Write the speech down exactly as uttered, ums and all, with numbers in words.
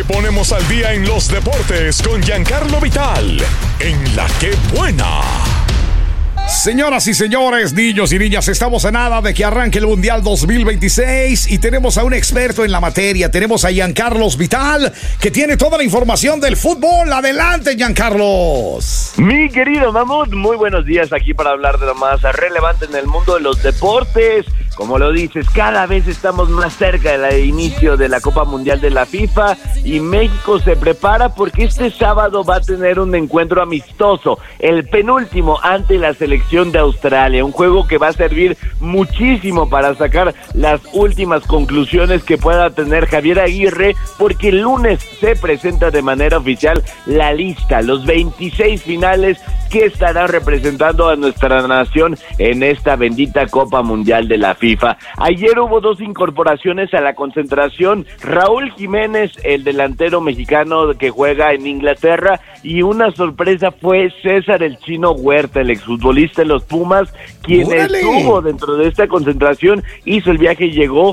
ponemos al día en los deportes con Giancarlo Vital, en La Que Buena. Señoras y señores, niños y niñas, estamos a nada de que arranque el Mundial dos mil veintiséis y tenemos a un experto en la materia. Tenemos a Giancarlos Vital, que tiene toda la información del fútbol. Adelante, Giancarlos. Mi querido Mamut, muy buenos días aquí para hablar de lo más relevante en el mundo de los deportes. Como lo dices, cada vez estamos más cerca del inicio de la Copa Mundial de la FIFA y México se prepara porque este sábado va a tener un encuentro amistoso, el penúltimo ante la selección de Australia, un juego que va a servir muchísimo para sacar las últimas conclusiones que pueda tener Javier Aguirre, porque el lunes se presenta de manera oficial la lista, los veintiséis finales que estarán representando a nuestra nación en esta bendita Copa Mundial de la FIFA. Ayer hubo dos incorporaciones a la concentración, Raúl Jiménez, el delantero mexicano que juega en Inglaterra, y una sorpresa fue César el Chino Huerta, el exfutbolista de los Pumas, quien ¡Órale! estuvo dentro de esta concentración, hizo el viaje y llegó